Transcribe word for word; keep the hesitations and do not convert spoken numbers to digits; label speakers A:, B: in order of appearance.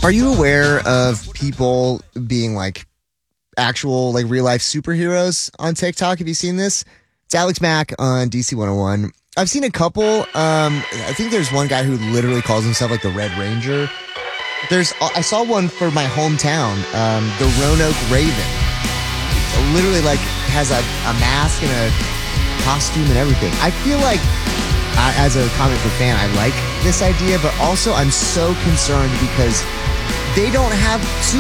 A: Are you aware of people being like actual, like real life superheroes on TikTok? Have you seen this? It's Alex Mack on D C one oh one. I've seen a couple. Um, I think there's one guy who literally calls himself like the Red Ranger. There's, I saw one for my hometown, um, the Roanoke Raven. Literally, like, has a, a mask and a costume and everything. I feel like, uh, as a comic book fan, I like this idea, but also I'm so concerned because they don't have